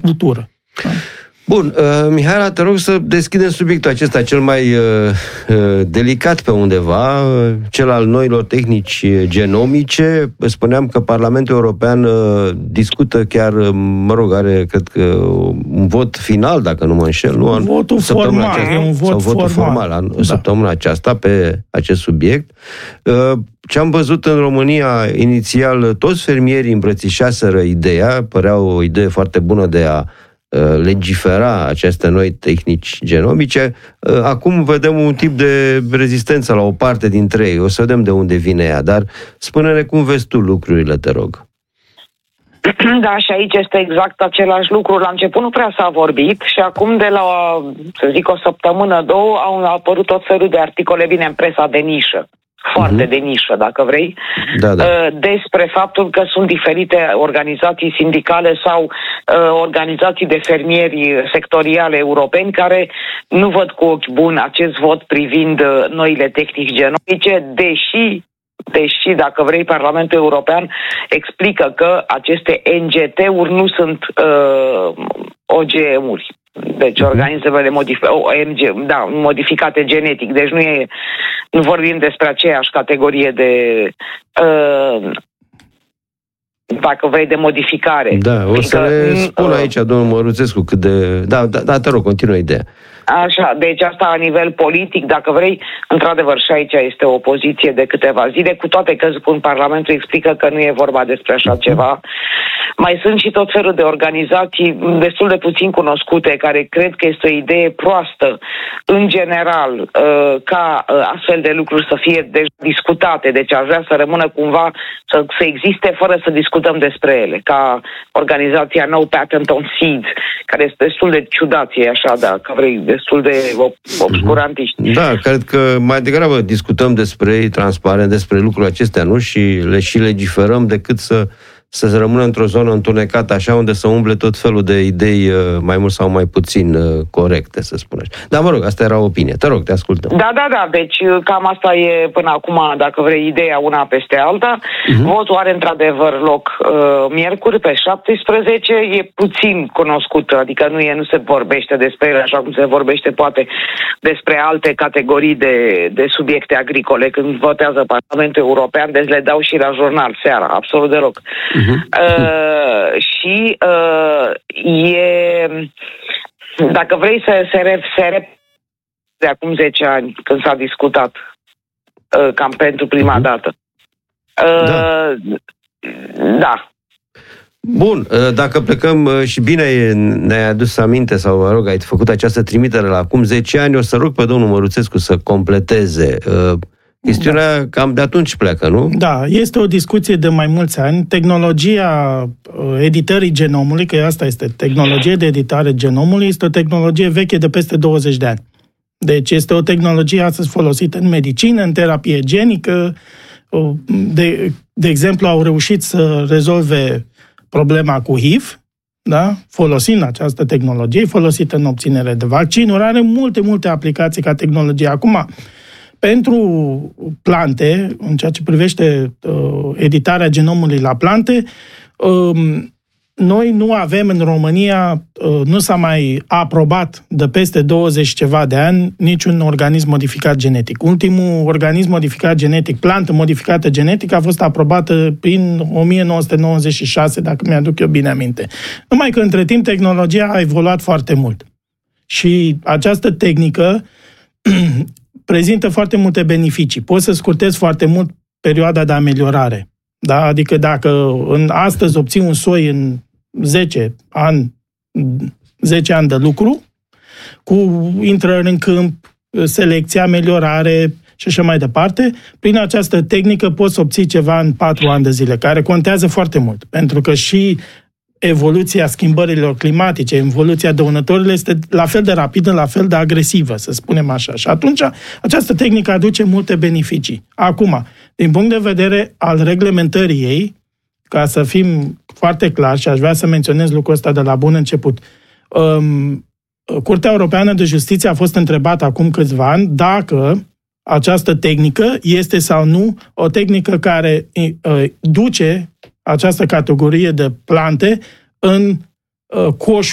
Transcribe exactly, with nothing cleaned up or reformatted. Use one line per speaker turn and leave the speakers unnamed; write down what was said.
agricultură. Da?
Bun, uh, Mihaela, te rog să deschidem subiectul acesta cel mai uh, uh, delicat pe undeva, uh, cel al noilor tehnici genomice. Spuneam că Parlamentul European uh, discută chiar, uh, mă rog, are, cred că, un vot final, dacă nu mă înșel, nu?
Votul formal,
aceasta,
e un vot
sau votul
formal.
formal în
da.
săptămâna aceasta pe acest subiect. Uh, ce am văzut în România, inițial, toți fermierii îmbrățișaseră ideea, părea o idee foarte bună de a legifera aceste noi tehnici genomice. Acum vedem un tip de rezistență la o parte dintre ei. O să vedem de unde vine ea, dar spune-ne cum vezi tu lucrurile, te rog.
Da, și aici este exact același lucru. La început nu prea s-a vorbit și acum de la, să zic, o săptămână, două, au apărut tot felul de articole, bine, în presa de nișă. Foarte uh-huh. de nișă, dacă vrei,
da, da.
despre faptul că sunt diferite organizații sindicale sau uh, organizații de fermieri sectoriale europeni care nu văd cu ochi buni acest vot privind uh, noile tehnici genomice, deși, deși, dacă vrei, Parlamentul European explică că aceste N G T-uri nu sunt uh, O G M-uri. Deci organismele modifi- da, modificate genetic. Deci nu, e, nu vorbim despre aceeași categorie de, uh, dacă vrei, de modificare.
Da, o să ne spun aici, domnul Măruțescu, cât de... Da, da, da, te rog, continuă ideea.
Așa, deci asta la nivel politic, dacă vrei, într-adevăr și aici este o poziție de câteva zile, cu toate că spun Parlamentul explică că nu e vorba despre așa ceva. Mai sunt și tot felul de organizații destul de puțin cunoscute care cred că este o idee proastă în general ca astfel de lucruri să fie discutate, deci aș vrea să rămână cumva să, să existe fără să discutăm despre ele, ca organizația No Patent on Seeds, care este destul de ciudație, așa, da, că vrei, destul de obscurantiști.
Da, cred că mai degrabă discutăm despre ei transparent, despre lucrurile acestea, nu? Și le și legiferăm decât să să rămână într-o zonă întunecată, așa, unde să umble tot felul de idei mai mult sau mai puțin corecte, să spunem. Dar, mă rog, asta era opinie. Te rog, te ascultăm.
Da, da, da. Deci, cam asta e până acum, dacă vrei, ideea una peste alta. Uh-huh. Votul are, într-adevăr, loc uh, miercuri, pe șaptesprezece. E puțin cunoscut, adică nu, e, nu se vorbește despre ele, așa cum se vorbește, poate, despre alte categorii de, de subiecte agricole. Când votează Parlamentul European, deci le dau și la jurnal seara, absolut deloc. Uh-huh. Uh, și uh, e, dacă vrei să se rep, se rep de acum zece ani, când s-a discutat uh, cam pentru prima uh-huh. dată. Uh, da. da.
Bun, dacă plecăm și bine ne-ai adus aminte sau, mă rog, ai făcut această trimitere la acum zece ani, o să rog pe domnul Măruțescu să completeze. Chestiunea da. cam de atunci pleacă, nu?
Da, este o discuție de mai mulți ani. Tehnologia editării genomului, că asta este tehnologie de editare genomului, este o tehnologie veche de peste douăzeci de ani. Deci este o tehnologie astăzi folosită în medicină, în terapie genică. De, de exemplu, au reușit să rezolve problema cu H I V, da? Folosind această tehnologie, folosită în obținere de vaccinuri, are multe, multe aplicații ca tehnologie. Acum, pentru plante, în ceea ce privește uh, editarea genomului la plante, uh, noi nu avem în România, uh, nu s-a mai aprobat de peste douăzeci ceva de ani niciun organism modificat genetic. Ultimul organism modificat genetic, plantă modificată genetic, a fost aprobată prin o mie nouă sute nouăzeci și șase, dacă mi-aduc eu bine aminte. Numai că între timp tehnologia a evoluat foarte mult. Și această tehnică prezintă foarte multe beneficii. Poți să scurtezi foarte mult perioada de ameliorare. Da? Adică dacă în astăzi obții un soi în zece ani, zece ani de lucru, cu intrări în câmp, selecție, ameliorare și așa mai departe, prin această tehnică poți obții ceva în patru ani de zile, care contează foarte mult. Pentru că și evoluția schimbărilor climatice, evoluția dăunătorilor este la fel de rapidă, la fel de agresivă, să spunem așa. Și atunci această tehnică aduce multe beneficii. Acum, din punct de vedere al reglementării ei, ca să fim foarte clari, și aș vrea să menționez lucrul ăsta de la bun început, um, Curtea Europeană de Justiție a fost întrebată acum câțiva ani dacă această tehnică este sau nu o tehnică care uh, duce această categorie de plante în uh, coșul